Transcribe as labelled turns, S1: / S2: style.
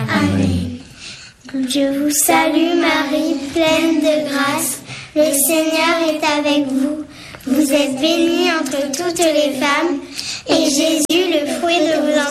S1: Amen. Je vous salue Marie, pleine de grâce. Le Seigneur est avec vous. Vous êtes bénie entre toutes les femmes, et Jésus, le fruit de vos entrailles,